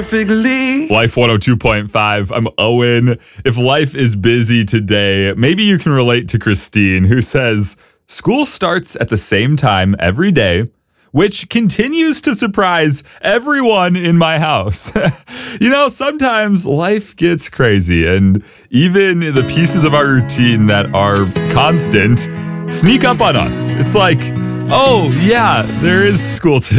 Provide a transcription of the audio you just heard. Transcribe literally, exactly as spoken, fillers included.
perfectly. Life one oh two point five. I'm Owen. If life is busy today, maybe you can relate to Christine, who says, school starts at the same time every day, which continues to surprise everyone in my house. You know, sometimes life gets crazy, and even the pieces of our routine that are constant sneak up on us. It's like, oh, yeah, there is school today.